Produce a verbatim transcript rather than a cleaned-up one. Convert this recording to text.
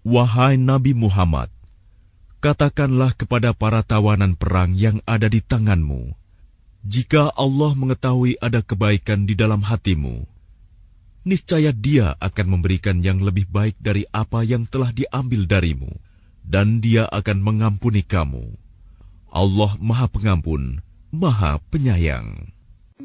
Wahai Nabi Muhammad, katakanlah kepada para tawanan perang yang ada di tanganmu, jika Allah mengetahui ada kebaikan di dalam hatimu, niscaya Dia akan memberikan yang lebih baik dari apa yang telah diambil darimu, dan Dia akan mengampuni kamu. Allah Maha Pengampun, Maha Penyayang.